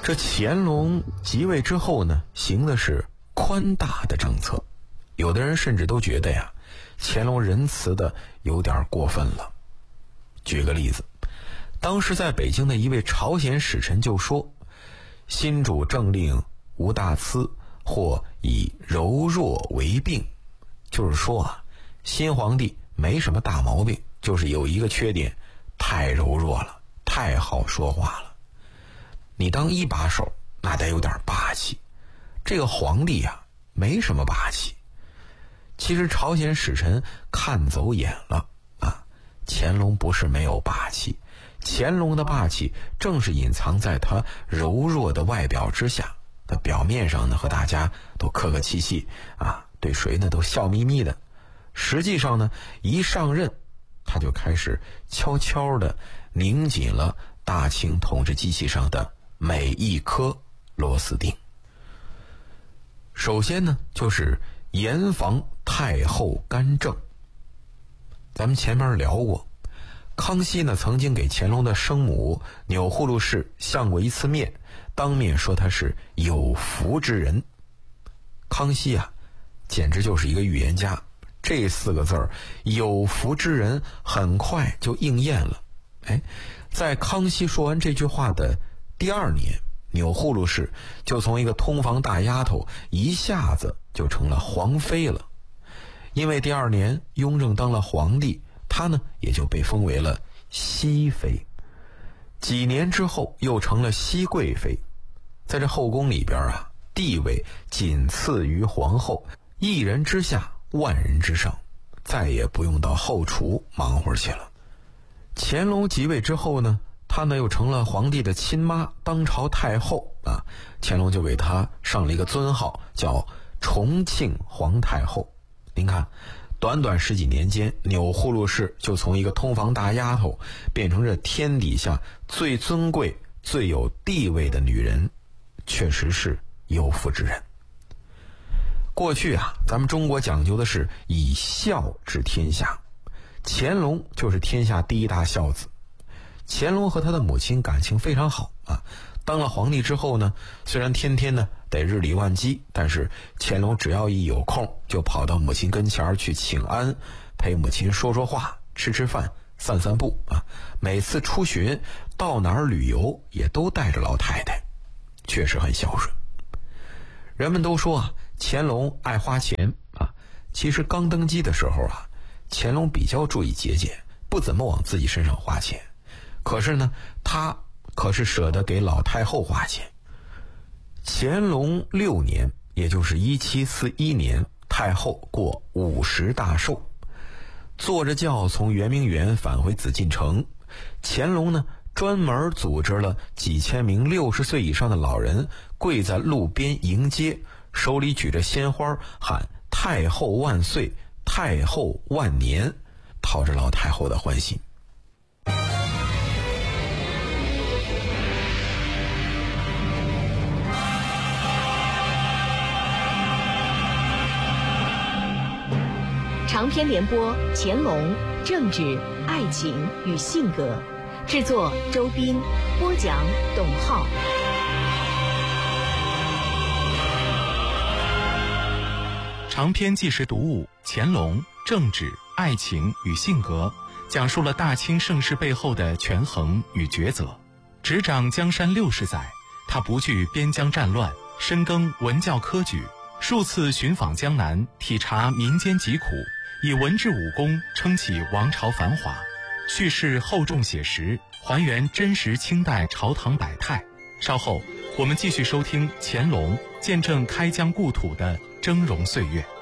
这乾隆即位之后呢，行的是宽大的政策，有的人甚至都觉得呀，乾隆仁慈的有点过分了。举个例子，当时在北京的一位朝鲜使臣就说，新主政令无大疵，或以柔弱为病。就是说啊，新皇帝没什么大毛病，就是有一个缺点，太柔弱了，太好说话了。你当一把手，那得有点霸气。这个皇帝啊，没什么霸气。其实朝鲜使臣看走眼了啊，乾隆不是没有霸气，乾隆的霸气正是隐藏在他柔弱的外表之下。他表面上呢和大家都客客气气啊，对谁呢都笑眯眯的，实际上呢一上任他就开始悄悄地拧紧了大清统治机器上的每一颗螺丝钉。首先呢就是严防太后干政。咱们前面聊过，康熙呢曾经给乾隆的生母钮祜禄氏相过一次面，当面说他是有福之人。康熙啊简直就是一个预言家，这4个字儿有福之人很快就应验了。在康熙说完这句话的第2年，钮祜禄氏就从一个通房大丫头一下子就成了皇妃了。因为第2年雍正当了皇帝，她呢也就被封为了熹妃。几年之后又成了熹贵妃。在这后宫里边啊，地位仅次于皇后，一人之下，万人之上，再也不用到后厨忙活去了。乾隆即位之后呢，她呢又成了皇帝的亲妈，当朝太后啊。乾隆就给她上了一个尊号，叫重庆皇太后。您看，短短10几年间，钮祜禄氏就从一个通房大丫头变成这天底下最尊贵、最有地位的女人，确实是有福之人。过去啊，咱们中国讲究的是以孝治天下，乾隆就是天下第一大孝子。乾隆和他的母亲感情非常好啊。当了皇帝之后呢，虽然天天呢得日理万机，但是乾隆只要一有空，就跑到母亲跟前去请安，陪母亲说说话，吃吃饭，散散步啊。每次出巡到哪儿旅游，也都带着老太太，确实很孝顺。人们都说啊，乾隆爱花钱啊。其实刚登基的时候啊，乾隆比较注意节俭，不怎么往自己身上花钱。可是呢，他可是舍得给老太后花钱。乾隆6年，也就是1741年，太后过50大寿，坐着轿从圆明园返回紫禁城。乾隆呢，专门组织了几千名60岁以上的老人跪在路边迎接，手里举着鲜花，喊太后万岁，太后万年，讨着老太后的欢心。 长篇联播《乾隆政治、爱情与性格》，制作周斌，播讲董浩。 长篇纪实读物《乾隆政治、爱情与性格》，讲述了大清盛世背后的权衡与抉择。执掌江山60载，他不惧边疆战乱，深耕文教科举，数次寻访江南，体察民间疾苦，以文治武功撑起王朝繁华。叙事厚重写实，还原真实清代朝堂百态。稍后我们继续收听乾隆见证开疆故土的峥嵘岁月。